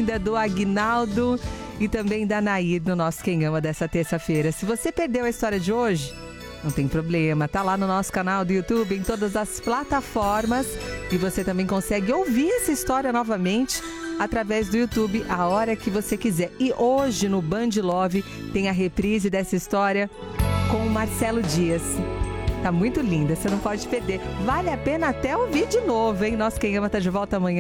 linda do Aguinaldo e também da Nair no nosso Quem Ama dessa terça-feira. Se você perdeu a história de hoje, não tem problema, tá lá no nosso canal do YouTube, em todas as plataformas, e você também consegue ouvir essa história novamente através do YouTube a hora que você quiser. E hoje no Band Love tem a reprise dessa história com o Marcelo Dias. Tá muito linda, você não pode perder. Vale a pena até ouvir de novo, hein? Nosso Quem Ama tá de volta amanhã.